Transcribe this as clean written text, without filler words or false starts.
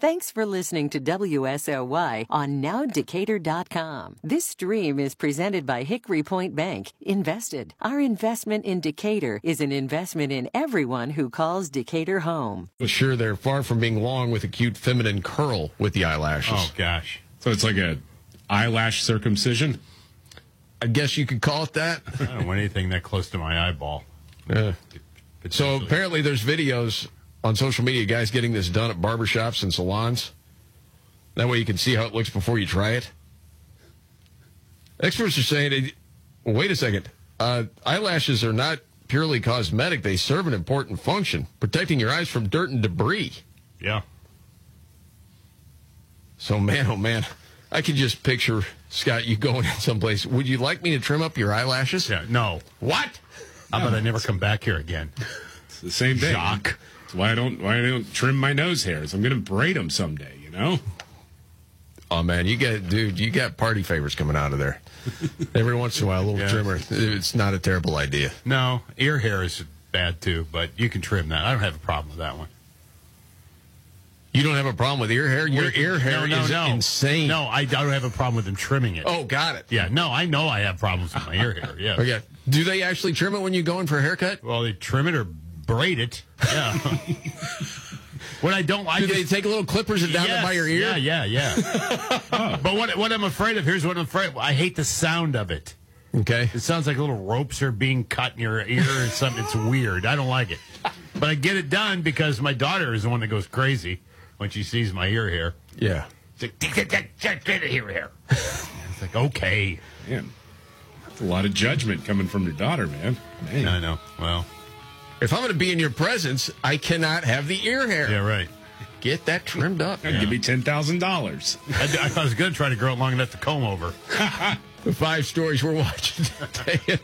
Thanks for listening to WSOY on NowDecatur.com. This stream is presented by Hickory Point Bank. Invested. Our investment in Decatur is an investment in everyone who calls Decatur home. Well, sure, they're far from being long with a cute feminine curl with the eyelashes. Oh, gosh. So it's like a eyelash circumcision? I guess you could call it that. I don't want anything that close to my eyeball. So apparently there's videos on social media, guys getting this done at barbershops and salons. That way you can see how it looks before you try it. Experts are saying, wait a second, eyelashes are not purely cosmetic. They serve an important function, protecting your eyes from dirt and debris. Yeah. So, man, oh, man, I can just picture, Scott, you going in someplace. Would you like me to trim up your eyelashes? Yeah, no. What? How about I never come back here again? It's the same thing. Shock. That's why I don't trim my nose hairs. I'm going to braid them someday, you know? Oh, man, you got party favors coming out of there. Every once in a while, a little trimmer. It's not a terrible idea. No, ear hair is bad, too, but you can trim that. I don't have a problem with that one. You don't have a problem with ear hair? Your ear hair is insane. No, I don't have a problem with them trimming it. Oh, got it. Yeah, no, I know I have problems with my ear hair, yeah. Okay. Do they actually trim it when you go in for a haircut? Well, they trim it or braid it. Yeah. What I don't like Do they take little clippers and down it by your ear? Yeah. But what I'm afraid of, here's what I'm afraid of. I hate the sound of it. Okay. It sounds like little ropes are being cut in your ear or something. It's weird. I don't like it. But I get it done because my daughter is the one that goes crazy when she sees my ear hair. Yeah. It's like, get the ear hair. It's like, okay. Man, that's a lot of judgment coming from your daughter, man. Dang. I know. Well. If I'm going to be in your presence, I cannot have the ear hair. Yeah, right. Get that trimmed up. Give me $10,000. I was going to try to grow it long enough to comb over. The 5 stories we're watching today.